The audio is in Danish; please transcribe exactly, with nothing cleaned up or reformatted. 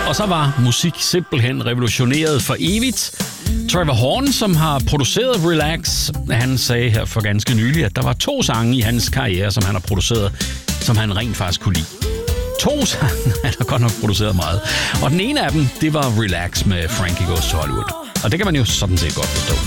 og så var musik simpelthen revolutioneret for evigt. Trevor Horn, som har produceret Relax, han sagde her for ganske nylig, at der var to sange i hans karriere, som han har produceret, som han rent faktisk kunne lide. To sange, han har godt nok produceret meget. Og den ene af dem, det var Relax med Frankie Goes to Hollywood. Og det kan man jo sådan set godt forstå.